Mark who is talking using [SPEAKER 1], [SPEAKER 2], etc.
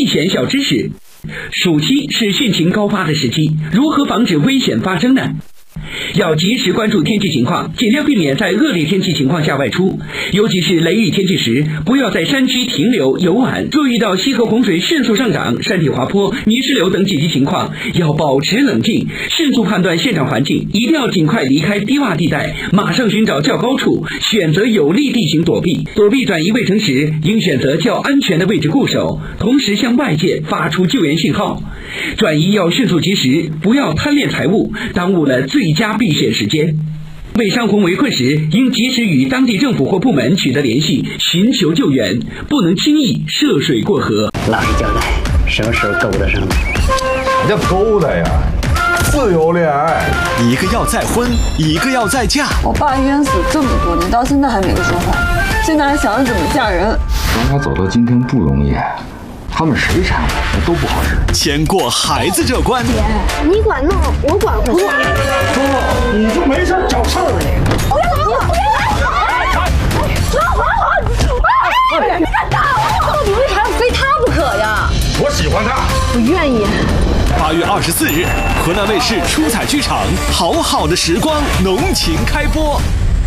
[SPEAKER 1] 避险小知识。暑期是汛情高发的时期，如何防止危险发生呢？要及时关注天气情况，尽量避免在恶劣天气情况下外出，尤其是雷雨天气时，不要在山区停留游玩。若遇到溪河洪水迅速上涨、山体滑坡、泥石流等紧急情况，要保持冷静，迅速判断现场环境，一定要尽快离开低洼地带，马上寻找较高处，选择有利地形躲避。躲避转移位置时，应选择较安全的位置固守，同时向外界发出救援信号。转移要迅速及时，不要贪恋财物，耽误了最佳避险时间。为山洪围困时，应及时与当地政府或部门取得联系，寻求救援，不能轻易涉水过河。
[SPEAKER 2] 老实交代，什么时候勾搭上的？
[SPEAKER 3] 啥叫勾搭呀？自由恋爱，
[SPEAKER 4] 一个要再婚，一个要再嫁。
[SPEAKER 5] 我爸冤死这么多年，到现在还没个说法，现在还想着怎么嫁人。
[SPEAKER 3] 让他走到今天不容易，他们谁缠我都不好使。
[SPEAKER 4] 先过孩子这关。
[SPEAKER 6] 姐，你管弄，我管不住。
[SPEAKER 3] 你就没事找事儿你。
[SPEAKER 6] 我要老婆，老婆，你敢打我？到底为啥要非他不可呀？
[SPEAKER 3] 我喜欢他，
[SPEAKER 6] 不愿意。
[SPEAKER 4] 8月24日，河南卫视出彩剧场《好好的时光》浓情开播。